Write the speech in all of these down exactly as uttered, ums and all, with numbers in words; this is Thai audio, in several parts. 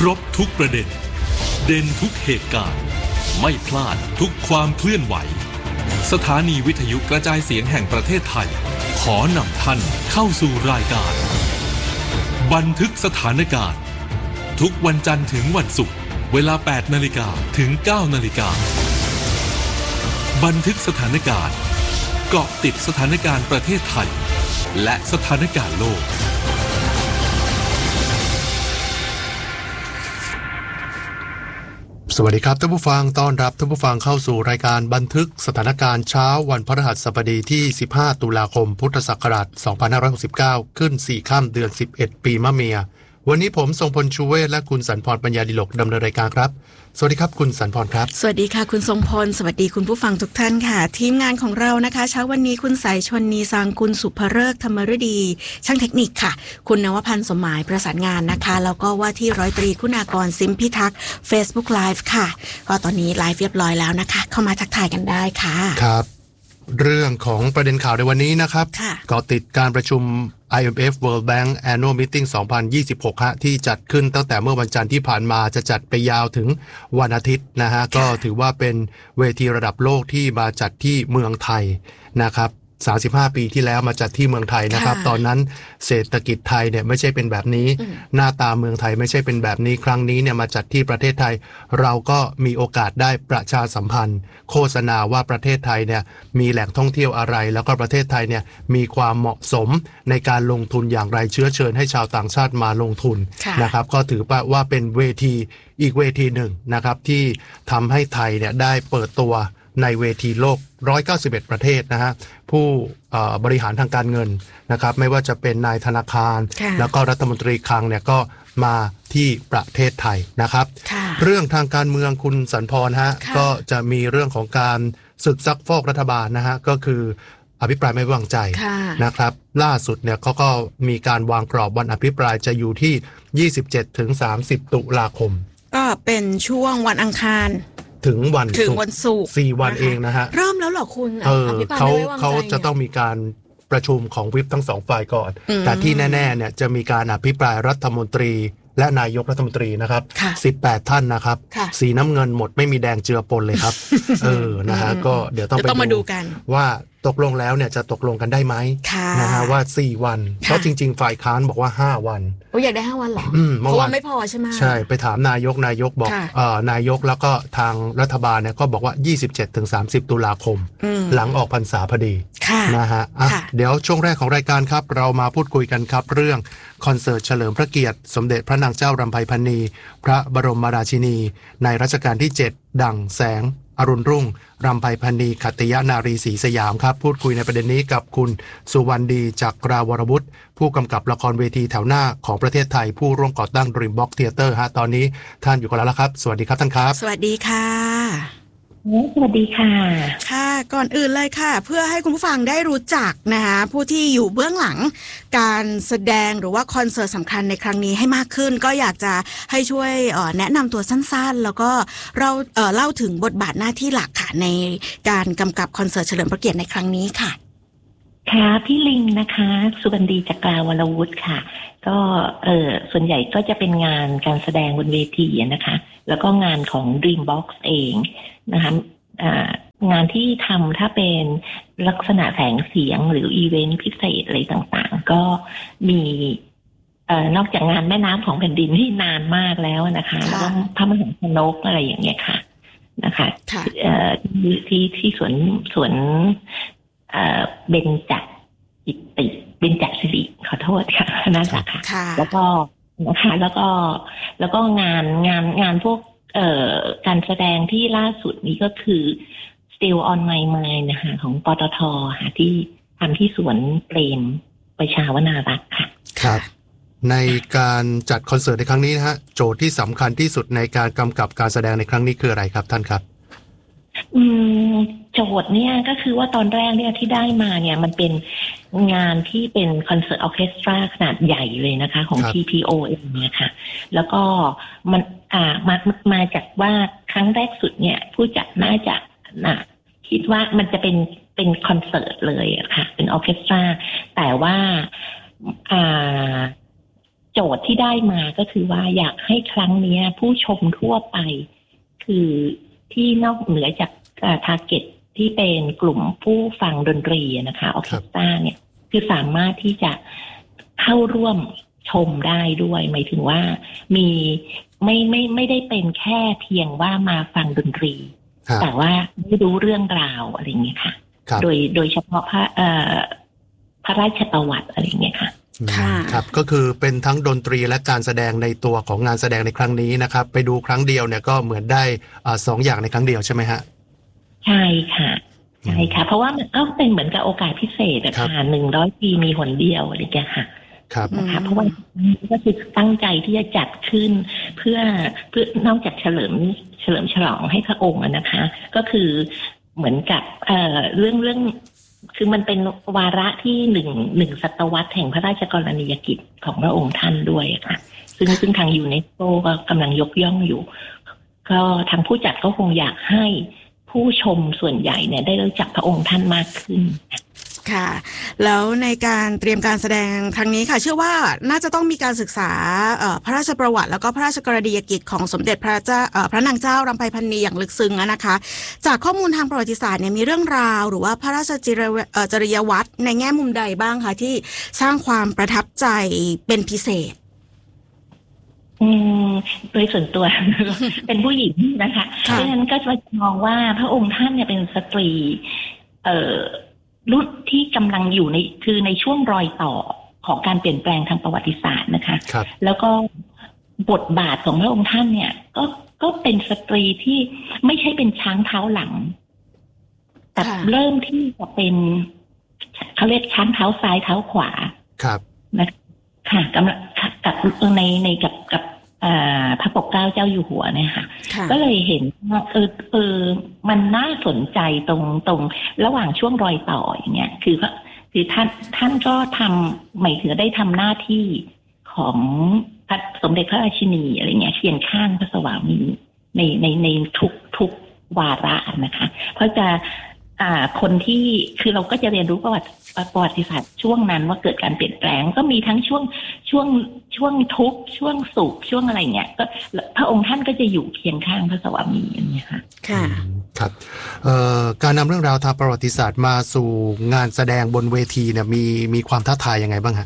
รบทุกประเด็นเด่นทุกเหตุการณ์ไม่พลาดทุกความเคลื่อนไหวสถานีวิทยุกระจายเสียงแห่งประเทศไทยขอนำท่านเข้าสู่รายการบันทึกสถานการณ์ทุกวันจันทร์ถึงวันศุกร์เวลา แปดนาฬิกา ถึง เก้านาฬิกา บันทึกสถานการณ์เกาะติดสถานการณ์ประเทศไทยและสถานการณ์โลกสวัสดีครับท่านผู้ฟังต้อนรับท่านผู้ฟังเข้าสู่รายการบันทึกสถานการณ์เช้าวันพฤหัสบดีที่สิบห้าตุลาคมพุทธศักราชสองพันห้าร้อยหกสิบเก้าขึ้นสี่ค่ำเดือนสิบเอ็ดปีมะเมียวันนี้ผมทรงพลชูเวศและคุณสันพรปัญญาดิลกดำเนินรายการครับสวัสดีครับคุณสันพรครับสวัสดีค่ะคุณทรงพลสวัสดีคุณผู้ฟังทุกท่านค่ะทีมงานของเรานะคะเช้าวันนี้คุณสายชนนีสางกุลสุภฤกษ์ธรรมฤดีช่างเทคนิคค่ะคุณนวพันธ์สมหมายประสานงานนะคะแล้วก็ว่าที่ร้อยตรีคุณากรซิมพิทักษ์ Facebook Live ค่ะก็ตอนนี้ไลฟ์เรียบร้อยแล้วนะคะเข้ามาทักทายกันได้ค่ะครับเรื่องของประเด็นข่าวในวันนี้นะครับก็ติดการประชุม ไอ เอ็ม เอฟ World Bank Annual Meeting สองพันยี่สิบหกฮะที่จัดขึ้นตั้งแต่เมื่อวันจันทร์ที่ผ่านมาจะจัดไปยาวถึงวันอาทิตย์นะฮะก็ถือว่าเป็นเวทีระดับโลกที่มาจัดที่เมืองไทยนะครับสามสิบห้าปีที่แล้วมาจัดที่เมืองไทยนะครับตอนนั้นเศรษฐกิจไทยเนี่ยไม่ใช่เป็นแบบนี้หน้าตาเมืองไทยไม่ใช่เป็นแบบนี้ครั้งนี้เนี่ยมาจัดที่ประเทศไทยเราก็มีโอกาสได้ประชาสัมพันธ์โฆษณาว่าประเทศไทยเนี่ยมีแหล่งท่องเที่ยวอะไรแล้วก็ประเทศไทยเนี่ยมีความเหมาะสมในการลงทุนอย่างไรเชื้อเชิญให้ชาวต่างชาติมาลงทุนนะครับก็ถือว่าเป็นเวทีอีกเวทีหนึ่งนะครับที่ทำให้ไทยเนี่ยได้เปิดตัวในเวทีโลกหนึ่งร้อยเก้าสิบเอ็ดประเทศนะฮะผู้บริหารทางการเงินนะครับไม่ว่าจะเป็นนายธนาคารแล้วก็รัฐมนตรีคลังเนี่ยก็มาที่ประเทศไทยนะครับเรื่องทางการเมืองคุณสันพรฮะก็จะมีเรื่องของการศึกซักฟอกรัฐบาลนะฮะก็คืออภิปรายไม่ไว้วางใจนะครับล่าสุดเนี่ยเขาก็มีการวางกรอบวันอภิปรายจะอยู่ที่ ยี่สิบเจ็ดถึงสามสิบ ตุลาคมก็เป็นช่วงวันอังคารถึงวันถึงวันศุกร์สี่วันเองนะฮะเริ่มแล้วเหรอคุณเออเขาเขาจะต้องมีการประชุมของวิปทั้งสองฝ่ายก่อนแต่ที่แน่ๆเนี่ยจะมีการอภิปรายรัฐมนตรีและนายกรัฐมนตรีนะครับสิบแปดท่านนะครับสีน้ำเงินหมดไม่มีแดงเจือปนเลยครับเออนะฮะก็เดี๋ยวต้องไปดูกันว่าตกลงแล้วเนี่ยจะตกลงกันได้ไหมนะฮะว่าสี่วันเพราะจริงๆฝ่ายค้านบอกว่าห้าวันโอ้อยากได้ห้าวันเหรอเพราะว่าไม่พอใช่ไหมใช่ไปถามนายกนายกบอกเอ่อนายกแล้วก็ทางรัฐบาลเนี่ยก็บอกว่า ยี่สิบเจ็ดถึงสามสิบ ตุลาคมหลังออกพรรษาพอดีนะฮะเดี๋ยวช่วงแรกของรายการครับเรามาพูดคุยกันครับเรื่องคอนเสิร์ตเฉลิมพระเกียรติสมเด็จพระนางเจ้ารำไพพรรณีพระบรมราชินีในรัชกาลที่เจ็ดดั่งแสงอรุณรุ่งรำไพพรรณีขัตติยนารีศรีสยามครับพูดคุยในประเด็นนี้กับคุณสุวรรณดีจักราวรวุฒิผู้กำกับละครเวทีแถวหน้าของประเทศไทยผู้ร่วมก่อตั้ง Dreambox Theater ฮะตอนนี้ท่านอยู่กับเราแล้วครับสวัสดีครับท่านครับสวัสดีค่ะสวัสดีค่ะค่ะก่อนอื่นเลยค่ะเพื่อให้คุณผู้ฟังได้รู้จักนะคะผู้ที่อยู่เบื้องหลังการแสดงหรือว่าคอนเสิร์ตสำคัญในครั้งนี้ให้มากขึ้นก็อยากจะให้ช่วยแนะนำตัวสั้นๆแล้วก็เราเอ่อเล่าถึงบทบาทหน้าที่หลักค่ะในการกำกับคอนเสิร์ตเฉลิมพระเกียรติในครั้งนี้ค่ะค่ะพี่ลิงนะคะสุวรรณดีจักราวรวุฒิค่ะก็เออส่วนใหญ่ก็จะเป็นงานการแสดงบนเวทีนะคะแล้วก็งานของ Dreambox เองนะคะงานที่ทำถ้าเป็นลักษณะแสงเสียงหรืออีเวนต์พิเศษอะไรต่างๆก็มีเอ่อนอกจากงานแม่น้ำของแผ่นดินที่นานมากแล้วนะคะแล้วก็พระมหาชนกอะไรอย่างเงี้ยค่ะนะคะเอ่อที่ที่สวนสวนเอ่อเบญจกิติเบญจสิริขอโทษค่ะนั่นแหละค่ะแล้วก็นะคะแล้วก็แล้วก็งานงานงานพวกเอ่อการแสดงที่ล่าสุดนี้ก็คือ Still on My Mind นะคะของปตท.ค่ะที่ทำที่สวนเปรมประชาวนารักษ์ค่ะครับในการจัดคอนเสิร์ตในครั้งนี้นะฮะโจทย์ที่สำคัญที่สุดในการกำกับการแสดงในครั้งนี้คืออะไรครับท่านครับอืมโจทย์เนี่ยก็คือว่าตอนแรกเนี่ยที่ได้มาเนี่ยมันเป็นงานที่เป็นคอนเสิร์ตออร์เคสตราขนาดใหญ่เลยนะคะของ ที พี โอ เองเนี่ยค่ะแล้วก็มันอ่ามามาจากว่าครั้งแรกสุดเนี่ยผู้จัดน่าจะน่ะคิดว่ามันจะเป็นเป็นคอนเสิร์ตเลยอะค่ะเป็นออร์เคสตราแต่ว่าอ่าโจทย์ที่ได้มาก็คือว่าอยากให้ครั้งนี้ผู้ชมทั่วไปคือที่นอกเหนือจากทาร์เก็ตที่เป็นกลุ่มผู้ฟังดนตรีนะคะออร์เคสตราเนี่ยคือสามารถที่จะเข้าร่วมชมได้ด้วยหมายถึงว่ามีไม่ไม่ไม่ได้เป็นแค่เพียงว่ามาฟังดนตรีแต่ว่าไม่รู้เรื่องราวอะไรอย่างเงี้ยค่ะโดยโดยเฉพาะพระเอ่อพระราชประวัติอะไรอย่างเงี้ยค่ะครับก็คือเป็นทั้งดนตรีและการแสดงในตัวของงานแสดงในครั้งนี้นะครับไปดูครั้งเดียวเนี่ยก็เหมือนได้อ่าสองอย่างในครั้งเดียวใช่ไหมฮะใช่ค่ะใช่ค่ะเพราะว่ามันก็เป็นเหมือนกับโอกาสพิเศษอะค่ะหนึ่งร้อยปีมีหนเดียวอะไรอย่างเงี้ยค่ะครับนะคะเพราะว่าก็คือตั้งใจที่จะจัดขึ้นเพื่อเพื่อนอกจากเฉลิมเฉลิมฉลองให้พระองค์นะคะ ก็คือเหมือนกับเอ่อเรื่องเรื่องคือมันเป็นวาระที่หนึ่งหนึ่งศตวรรษแห่งพระราชกรณียกิจของพระองค์ท่านด้วยค่ะซึ่งซึ่งทางยูเนสโกก็กำลังยกย่องอยู่ก็ทางผู้จัดก็คงอยากให้ผู้ชมส่วนใหญ่เนี่ยได้รู้จักพระองค์ท่านมากขึ้นค่ะแล้วในการเตรียมการแสดงครั้งนี้ค่ะเชื่อว่าน่าจะต้องมีการศึกษาพระราชประวัติแล้วก็พระราชกรณียกิจของสมเด็จพระเจ้าพระนางเจ้ารำไพพรรณีอย่างลึกซึ้งนะคะจากข้อมูลทางประวัติศาสตร์เนี่ยมีเรื่องราวหรือว่าพระราชจริยวัตรในแง่มุมใดบ้างคะที่สร้างความประทับใจเป็นพิเศษอืมโดยส่วนตัว เป็นผู้หญิงนะคะเพราะฉะนั้นก็จะมองว่าพระองค์ท่านเนี่ยเป็นสตรีเอ่อรุ่นที่กำลังอยู่ในคือในช่วงรอยต่อของการเปลี่ยนแปลงทางประวัติศาสตร์นะคะแล้วก็บทบาทของพระองค์ท่านเนี่ยก็ก็เป็นสตรีที่ไม่ใช่เป็นช้างเท้าหลังแต่เริ่มที่จะเป็นเขาเรียกช้างเท้าซ้ายเท้าขวาครับนะค่ะกำลังกับในในกับกับพระปกเกล้าเจ้าอยู่หัวเนี่ยค่ะก็เลยเห็นว่าเออเออมันน่าสนใจตรงตรงระหว่างช่วงรอยต่ออย่างเงี้ยคือก็คือท่านท่านก็ทำหมายถึงได้ทำหน้าที่ของพระสมเด็จพระราชินีอะไรเงี้ยเคียงข้างพระสวามีในในในทุกทุกวาระนะคะเพราะจะอ่าคนที่คือเราก็จะเรียนรู้ประวัติประวัติศาสตร์ช่วงนั้นว่าเกิดการเปลี่ยนแปลงก็มีทั้งช่วงช่วงช่วงทุกข์ช่วงสุขช่วงอะไรเงี้ยก็พระองค์ท่านก็จะอยู่เคียงข้างพระสวามีอย่างเงี้ยค่ะค่ะครับเอ่อการนำเรื่องราวทางประวัติศาสตร์มาสู่งานแสดงบนเวทีเนี่ยมีมีความท้าทายยังไงบ้างฮะ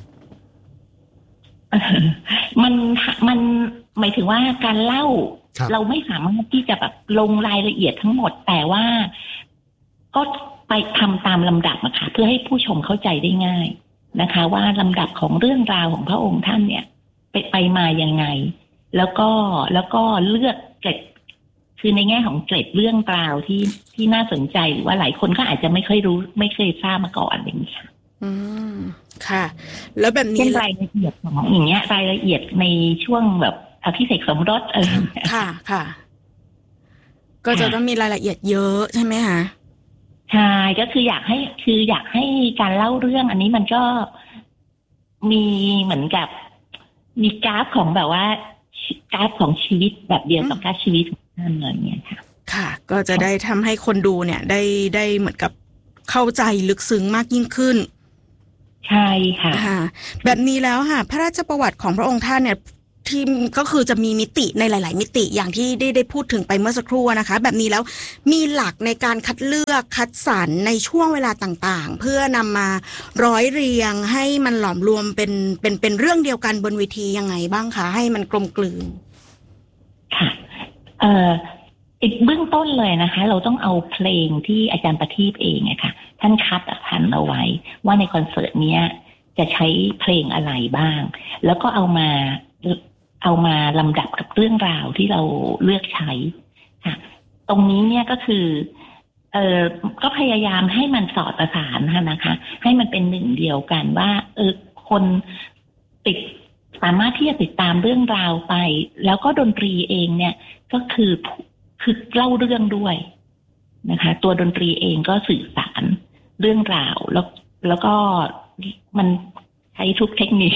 มันมันหมายถึงว่าการเล่าเราไม่สามารถที่จะแบบลงรายละเอียดทั้งหมดแต่ว่าก็ไปทำตามลำดับอะค่ะเพื่อให้ผู้ชมเข้าใจได้ง่ายนะคะว่าลำดับของเรื่องราวของพระองค์ท่านเนี่ยไปไปมายังไงแล้วก็แล้วก็เลือกเกร็ดคือในแง่ของเกร็ดเรื่องราวที่ที่น่าสนใจหรือว่าหลายคนก็อาจจะไม่เคยรู้ไม่เคยทราบมาก่อนอย่างนี้ค่ะอืมค่ะแล้วแบบนี้รายละเอียดของอย่างเงี้ยรายละเอียดในช่วงแบบอภิเษกสมรสอะไรค่ะค่ะก็จะต้องมีรายละเอียดเยอะใช่ไหมคะใช่ก็คืออยากให้คืออยากให้การเล่าเรื่องอันนี้มันก็มีเหมือนกับมีกราฟของแบบว่ากราฟของชีวิตแบบเดียวกับกราฟชีวิตของท่านอะไรอย่างเงี้ยค่ะค่ะก็จะได้ทำให้คนดูเนี่ยได้ได้เหมือนกับเข้าใจลึกซึ้งมากยิ่งขึ้นใช่ค่ะค่ะแบบนี้แล้วค่ะพระราชประวัติของพระองค์ท่านเนี่ยที่ก็คือจะมีมิติในหลายๆมิติอย่างที่ได้ได้พูดถึงไปเมื่อสักครู่นะคะแบบนี้แล้วมีหลักในการคัดเลือกคัดสรรในช่วงเวลาต่างๆเพื่อนำมาร้อยเรียงให้มันหลอมรวมเป็นเป็นเป็นเรื่องเดียวกันบนเวทียังไงบ้างคะให้มันกลมกลืนค่ะเอ่ออีกเบื้องต้นเลยนะคะเราต้องเอาเพลงที่อาจารย์ประทีปเองอะค่ะท่านคัดพันเอาไว้ว่าในคอนเสิร์ตเนี้ยจะใช้เพลงอะไรบ้างแล้วก็เอามาเอามาลำดับกับเรื่องราวที่เราเลือกใช้ค่ะตรงนี้เนี่ยก็คือเออก็พยายามให้มันสอดประสานนะคะให้มันเป็นหนึ่งเดียวกันว่าเออคนติดสามารถที่จะติดตามเรื่องราวไปแล้วก็ดนตรีเองเนี่ยก็คือคือเล่าเรื่องด้วยนะคะตัวดนตรีเองก็สื่อสารเรื่องราวแล้วแล้วก็มันใช้ทุกเทคนิค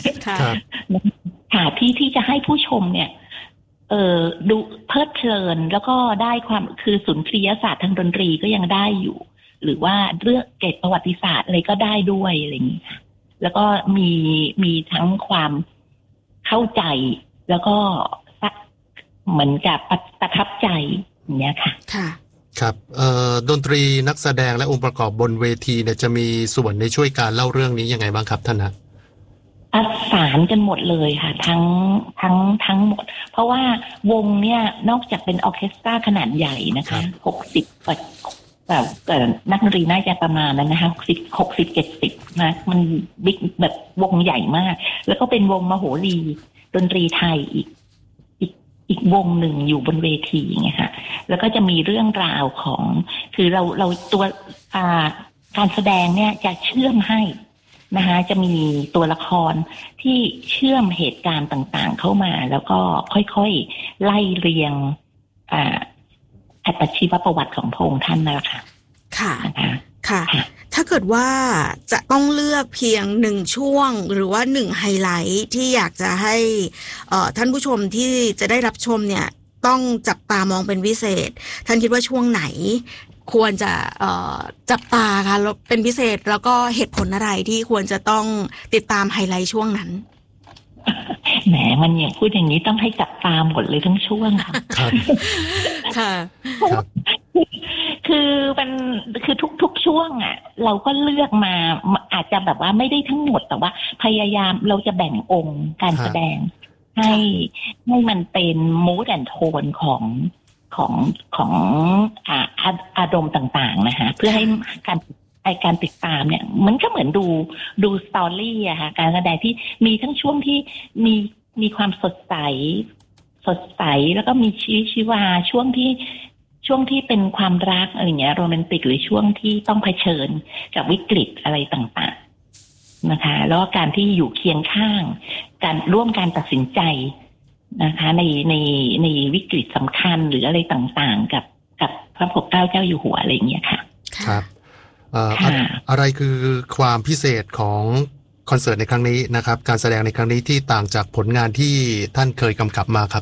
ค่ะที่ที่จะให้ผู้ชมเนี่ยเออดูเพลิดเพลินแล้วก็ได้ความคือสุนทรียศาสตร์ทางดนตรีก็ยังได้อยู่หรือว่าเรื่องเกร็ดประวัติศาสตร์อะไรก็ได้ด้วยอะไรอย่างนี้ค่ะแล้วก็มีมีทั้งความเข้าใจแล้วก็เหมือนกับประทับใจอย่างเงี้ยค่ะค่ะครับเอ่อดนตรีนักแสดงและองค์ประกอบบนเวทีเนี่ยจะมีส่วนในช่วยการเล่าเรื่องนี้ยังไงบ้างครับท่านนะประสานกันหมดเลยค่ะทั้งทั้งทั้งหมดเพราะว่าวงเนี่ยนอกจากเป็นออร์เคสตราขนาดใหญ่นะคะหกสิบแบบแบบนักดนตรีน่าจะประมาณนั้นนะคะหกสิบหกสิบเจ็ดสิบนะมันบิ๊กแบบวงใหญ่มากแล้วก็เป็นวงมโหรีดนตรีไทยอีกอีกอีกวงหนึ่งอยู่บนเวทีไงค่ะแล้วก็จะมีเรื่องราวของคือเราเราตัวอ่าการแสดงเนี่ยจะเชื่อมให้นะคะจะมีตัวละครที่เชื่อมเหตุการณ์ต่างๆเข้ามาแล้วก็ค่อยๆไล่เรียงอ่าอัตชีวประวัติของพระองค์ท่านนั่นแหละค่ะค่ะค่ะถ้าเกิดว่าจะต้องเลือกเพียงหนึ่งช่วงหรือว่าหนึ่งไฮไลท์ที่อยากจะให้ท่านผู้ชมที่จะได้รับชมเนี่ยต้องจับตามองเป็นพิเศษท่านคิดว่าช่วงไหนควรจะจับตาค่ะเป็นพิเศษแล้วก็เหตุผลอะไรที่ควรจะต้องติดตามไฮไลท์ช่วงนั้นแหมมันอย่างพูดอย่างนี้ต้องให้จับตามหมดเลยทั้งช่วงค่ะค่ะคือมันคือทุกๆช่วงอ่ะเราก็เลือกมาอาจจะแบบว่าไม่ได้ทั้งหมดแต่ว่าพยายามเราจะแบ่งองค์การแสดงให้ให้มันเป็นมูดแอนด์โทนของของของอ่าอารมณ์ต่างๆนะคะเพื่อให้การไอการติดตามเนี่ยมันก็เหมือนดูดูสตอรี่อะค่ะการแสดงที่มีทั้งช่วงที่มีมีความสดใสสดใสแล้วก็มีชีวิตชีวาช่วงที่ช่วงที่เป็นความรักอะไรเงี้ยโรแมนติกหรือช่วงที่ต้องเผชิญกับวิกฤตอะไรต่างๆนะคะแล้วก็การที่อยู่เคียงข้างการร่วมการตัดสินใจนะคะในในในวิกฤตสำคัญหรืออะไรต่างๆกับกับพระปกเกล้าเจ้าอยู่หัวอะไรเงี้ยค่ะครับอะไรคือความพิเศษของคอนเสิร์ตในครั้งนี้นะครับการแสดงในครั้งนี้ที่ต่างจากผลงานที่ท่านเคยกำกับมาครับ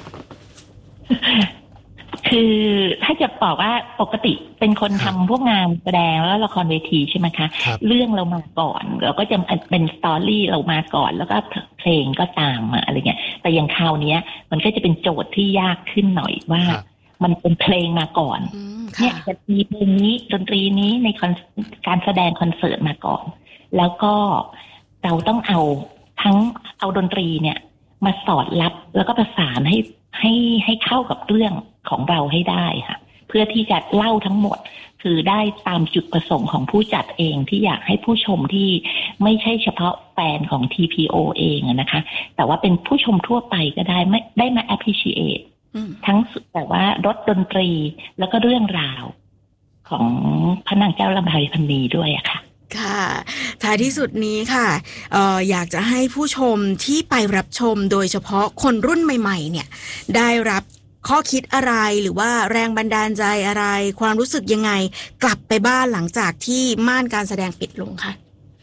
คือถ้าจะบอกว่าปกติเป็นคนทำพวกงานแสดงแล้วละครเวทีใช่ไหมคะเรื่องเรามาก่อนเราก็จะเป็นสตอรี่เรามาก่อนแล้วก็เพลงก็ตามมาอะไรเงี้ยแต่อย่างคราวนี้มันก็จะเป็นโจทย์ที่ยากขึ้นหน่อยว่ามันเป็นเพลงมาก่อนเนี่ยจะมีเพลงนี้ดนตรีนี้ในการแสดงคอนเสิร์ตมาก่อนแล้วก็เราต้องเอาทั้งเอาดนตรีเนี่ยมาสอดรับแล้วก็ประสานให้ให้ให้เข้ากับเรื่องของเราให้ได้ค่ะเพื่อที่จะเล่าทั้งหมดคือได้ตามจุดประสงค์ของผู้จัดเองที่อยากให้ผู้ชมที่ไม่ใช่เฉพาะแฟนของ ที พี โอ เองนะคะแต่ว่าเป็นผู้ชมทั่วไปก็ได้ไม่ได้มา appreciate ทั้งแต่ว่ารสดนตรีแล้วก็เรื่องราวของพระนางเจ้าลำไพพรรณีด้วยอะค่ะค่ะท้ายที่สุดนี้ค่ะเอ่ออยากจะให้ผู้ชมที่ไปรับชมโดยเฉพาะคนรุ่นใหม่ๆเนี่ยได้รับข้อคิดอะไรหรือว่าแรงบันดาลใจอะไรความรู้สึกยังไงกลับไปบ้านหลังจากที่ม่านการแสดงปิดลงค่ะ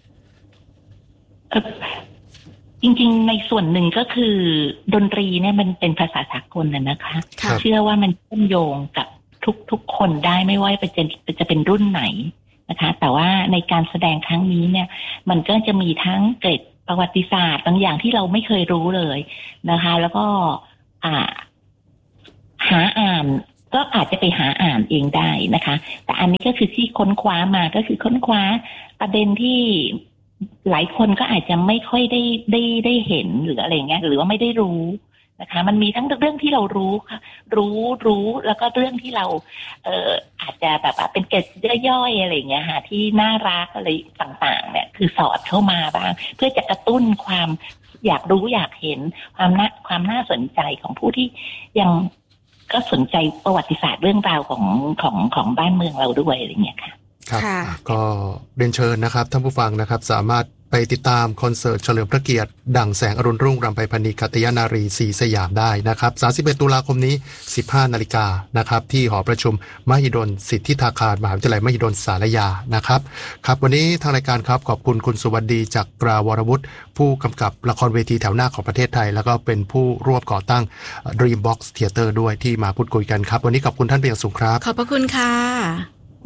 จริงๆในส่วนหนึ่งก็คือดนตรีเนี่ยมันเป็นภาษาสากลน่ะนะคะเชื่อว่ามันเชื่อมโยงกับทุกๆคนได้ไม่ว่าจะจะเป็นรุ่นไหนนะคะแต่ว่าในการแสดงครั้งนี้เนี่ยมันก็จะมีทั้งเกร็ดประวัติศาสตร์บางอย่างที่เราไม่เคยรู้เลยนะคะแล้วก็อ่าหาอ่านก็อาจจะไปหาอ่านเองได้นะคะแต่อันนี้ก็คือที่ค้นคว้ามาก็คือค้นคว้าประเด็นที่หลายคนก็อาจจะไม่ค่อยได้ได้ได้เห็นหรืออะไรเงี้ยหรือว่าไม่ได้รู้นะคะมันมีทั้งเรื่องที่เรารู้รู้รู้แล้วก็เรื่องที่เราเอ่ออาจจะแบบเป็นเกร็ดย่อยๆอะไรเงี้ยค่ะที่น่ารักอะไรต่างๆเนี่ยคือสอดเข้ามาบ้างเพื่อจะกระตุ้นความอยากรู้อยากเห็นความน่าความน่าสนใจของผู้ที่ยังก็สนใจประวัติศาสตร์เรื่องราวของของของบ้านเมืองเราด้วยอะไรเงี้ยค่ะครับก็เรียนเชิญนะครับท่านผู้ฟังนะครับสามารถไปติดตามคอนเสิร์ตเฉลิมพระเกียรติดั่งแสงอรุณรุ่งรำไพพรรณีขัตติยนารีศรีสยามได้นะครับสามสิบเอ็ดตุลาคมนี้ สิบห้านาฬิกานะครับที่หอประชุมมหิดลสิทธิธาคารมหาวิทยาลัยมหิดลสารยานะครับครับวันนี้ทางรายการครับขอบคุณคุณสุวรรณดีจักราวรวุฒิผู้กำกับละครเวทีแถวหน้าของประเทศไทยแล้วก็เป็นผู้ร่วมก่อตั้ง Dreambox Theater ด้วยที่มาพูดคุยกันครับวันนี้ขอบคุณท่านเป็นอย่างสูงครับขอบพระคุณค่ะ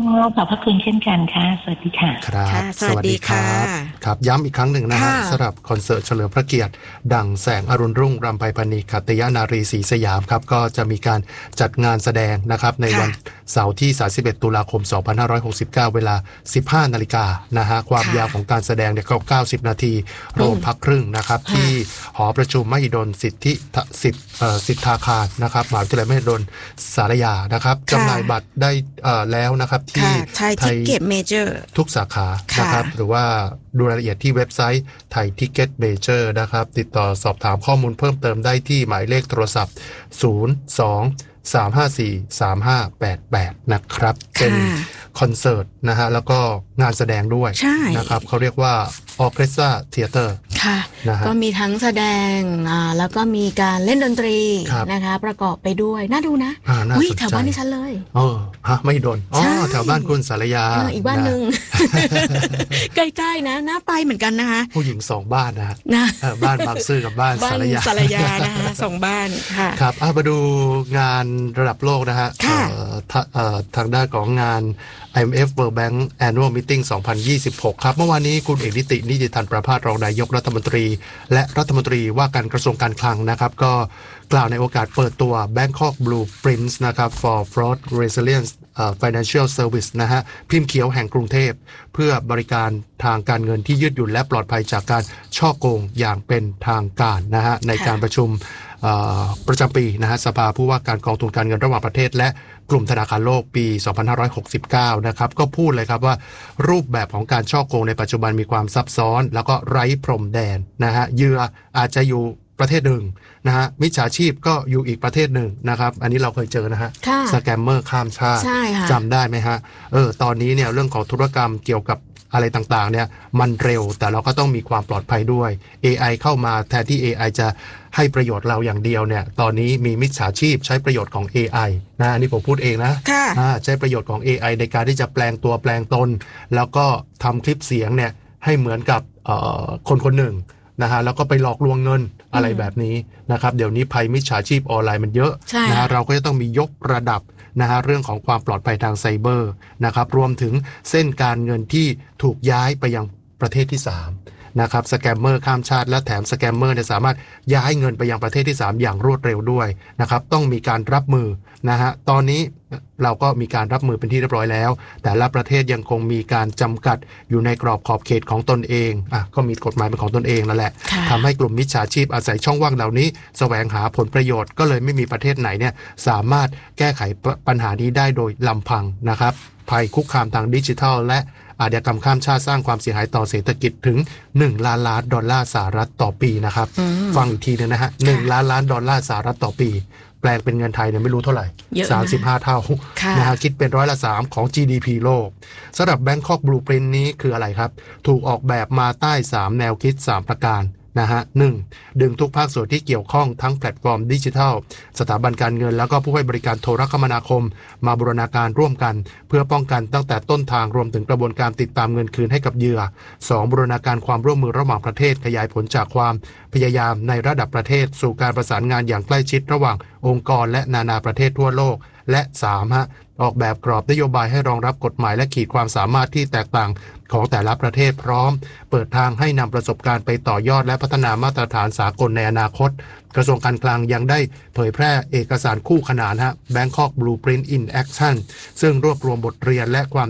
ขอบพระคุณเช่นกันค่ะสวัสดีค่ะครับสวัสดีครับครับย้ำอีกครั้งหนึ่งนะฮะสำหรับคอนเสิร์ตเฉลิมพระเกียรติดั่งแสงอรุณรุ่งรำไพพรรณีขัตติยนารีศรีสยามครับก็จะมีการจัดงานแสดงนะครับในวันเสาร์ที่สามสิบเอ็ดตุลาคมสองพันห้าร้อยหกสิบเก้าเวลา สิบห้านาฬิกานะฮะความยาวของการแสดงเนี่ยก็เก้าสิบนาทีรวมพักครึ่งนะครับที่หอประชุมมหิดลสิทธิสิทธิสิทธาคารนะครับมหาวิทยาลัยมหิดลสารยานะครับจำหน่ายบัตรได้แล้วนะครับที่ไทยทิเก็ตเมเจอร์ทุกสาขานะครับหรือว่าดูรายละเอียดที่เว็บไซต์ไทยทิเก็ตเมเจอร์นะครับติดต่อสอบถามข้อมูลเพิ่มเติมได้ที่หมายเลขโทรศัพท์ศูนย์ สอง สาม ห้า สี่ สาม ห้า แปด แปดนะครับเป็นคอนเสิร์ตนะฮะแล้วก็งานแสดงด้วยนะครับเขาเรียกว่าออร์เคสตราเธียเตอร์ค่ะก็มีทั้งแสดงอ่าแล้วก็มีการเล่นดนตรีนะคะประกอบไปด้วยน่าดูนะอุ้ยแถวบ้านที่ฉันเลยเออฮะไม่โดนอ๋อแถวบ้านคุณสารยาอีกบ้านนึงใกล้ๆนะน่าไปเหมือนกันนะคะผู้หญิงสองบ้านนะฮะนะบ้านบางซื่อกับบ้านสารยาสารยานะคะสองบ้านค่ะครับมาดูงานระดับโลกนะฮะทางด้านของงาน ไอ เอ็ม เอฟ World Bank Annual Meeting สองพันยี่สิบหกครับเมื่อวานนี้คุณเอกนิตินิติธันประภาสรองนายกรัฐมนตรีและรัฐมนตรีว่าการกระทรวงการคลังนะครับก็กล่าวในโอกาสเปิดตัว Bangkok Blueprints นะครับ for Fraud Resilience Financial Service นะฮะพิมพ์เขียวแห่งกรุงเทพเพื่อบริการทางการเงินที่ยืดหยุ่นและปลอดภัยจากการฉ้อโกงอย่างเป็นทางการนะฮะในการประชุมประจำปีนะฮะสภาผู้ว่าการกองทุนการเงินระหว่างประเทศและกลุ่มธนาคารโลกปีสองพันห้าร้อยหกสิบเก้านะครับก็พูดเลยครับว่ารูปแบบของการฉ้อโกงในปัจจุบันมีความซับซ้อนแล้วก็ไร้พรมแดนนะฮะเหยื่ออาจจะอยู่ประเทศหนึ่งนะฮะมิจฉาชีพก็อยู่อีกประเทศหนึ่งนะครับอันนี้เราเคยเจอนะฮะสแกมเมอร์ข้ามชาติจำได้ไหมฮะเออตอนนี้เนี่ยเรื่องของธุรกรรมเกี่ยวกับอะไรต่างๆเนี่ยมันเร็วแต่เราก็ต้องมีความปลอดภัยด้วย เอ ไอ เข้ามาแทนที่ เอ ไอ จะให้ประโยชน์เราอย่างเดียวเนี่ยตอนนี้มีมิจฉาชีพใช้ประโยชน์ของ เอ ไอ นะอันนี้ผมพูดเองนะใช้ประโยชน์ของ เอ ไอ ในการที่จะแปลงตัวแปลงตนแล้วก็ทำคลิปเสียงเนี่ยให้เหมือนกับคนคนหนึ่งนะฮะแล้วก็ไปหลอกลวงเงินอะไรแบบนี้นะครับเดี๋ยวนี้ภัยมิจฉาชีพออนไลน์มันเยอะนะฮะเราก็จะต้องมียกระดับนะฮะเรื่องของความปลอดภัยทางไซเบอร์นะครับรวมถึงเส้นการเงินที่ถูกย้ายไปยังประเทศที่สามนะครับสแกมเมอร์ข้ามชาติและแถมสแกมเมอร์เนี่ยสามารถย้ายเงินไปยังประเทศที่สามอย่างรวดเร็วด้วยนะครับต้องมีการรับมือนะฮะตอนนี้เราก็มีการรับมือเป็นที่เรียบร้อยแล้วแต่ละประเทศยังคงมีการจำกัดอยู่ในกรอบขอบเขตของตนเองอ่ะก็มีกฎหมายเป็นของตนเองนั่นแหละทำให้กลุ่มมิจฉาชีพอาศัยช่องว่างเหล่านี้แสวงหาผลประโยชน์ก็เลยไม่มีประเทศไหนเนี่ยสามารถแก้ไขปัญหานี้ได้โดยลำพังนะครับภัยคุกคามทางดิจิทัลและอาชญากรรมข้ามชาติสร้างความเสียหายต่อเศรษฐกิจถึงหนึ่งล้านล้านดอลลาร์สหรัฐต่อปีนะครับฟังอีกทีนึงนะฮะหนึ่งล้านล้านดอลลาร์สหรัฐต่อปีแปลงเป็นเงินไทยเนี่ยไม่รู้เท่าไหร่สามสิบห้าเท่านะฮะคิดเป็นร้อยละสามของ จี ดี พี โลกสำหรับ Bangkok Blueprint นี้คืออะไรครับถูกออกแบบมาใต้สามแนวคิดสามประการนะฮะหนึ่งดึงทุกภาคส่วนที่เกี่ยวข้องทั้งแพลตฟอร์มดิจิทัลสถาบันการเงินแล้วก็ผู้ให้บริการโทรคมนาคมมาบูรณาการร่วมกันเพื่อป้องกันตั้งแต่ต้นทางรวมถึงกระบวนการติดตามเงินคืนให้กับเหยื่อสองบูรณาการความร่วมมือระหว่างประเทศขยายผลจากความพยายามในระดับประเทศสู่การประสานงานอย่างใกล้ชิดระหว่างองค์กรและนานาประเทศทั่วโลกและสามฮะออกแบบกรอบนโยบายให้รองรับกฎหมายและขีดความสามารถที่แตกต่างของแต่ละประเทศพร้อมเปิดทางให้นำประสบการณ์ไปต่อยอดและพัฒนามาตรฐานสากลในอนาคตกระทรวงการคลังยังได้เผยแพร่เอกสารคู่ขนานฮะ Bangkok Blueprint in Action ซึ่งรวบรวมบทเรียนและความ